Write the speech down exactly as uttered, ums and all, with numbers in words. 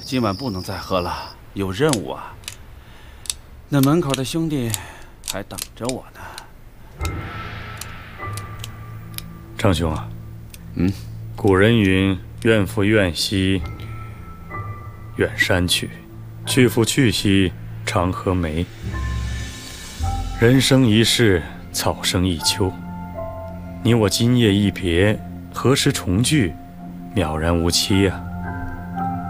今晚不能再喝了，有任务啊。那门口的兄弟还等着我呢。 张兄啊， 嗯， 古人云：怨妇怨兮远山去，去妇去兮长河梅。人生一世，草生一秋。你我今夜一别，何时重聚？渺然无期呀、啊。